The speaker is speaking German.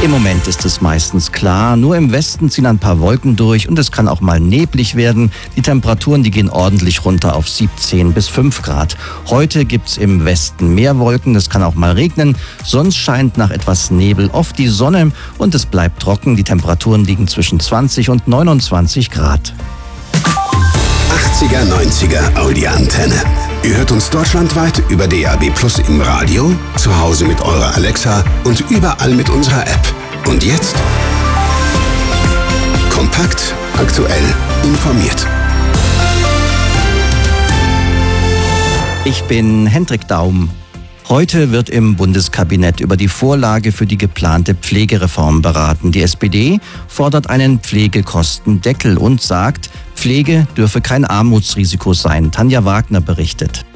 Im Moment ist es meistens klar, nur im Westen ziehen ein paar Wolken durch und es kann auch mal neblig werden. Die Temperaturen, die gehen ordentlich runter auf 17 bis 5 Grad. Heute gibt's im Westen mehr Wolken, es kann auch mal regnen. Sonst scheint nach etwas Nebel oft die Sonne und es bleibt trocken. Die Temperaturen liegen zwischen 20 und 29 Grad. 80er, 90er Audi-Antenne. Ihr hört uns deutschlandweit über DAB+ im Radio, zu Hause mit eurer Alexa und überall mit unserer App. Und jetzt? Kompakt, aktuell, informiert. Ich bin Hendrik Daum. Heute wird im Bundeskabinett über die Vorlage für die geplante Pflegereform beraten. Die SPD fordert einen Pflegekostendeckel und sagt, Pflege dürfe kein Armutsrisiko sein. Tanja Wagner berichtet.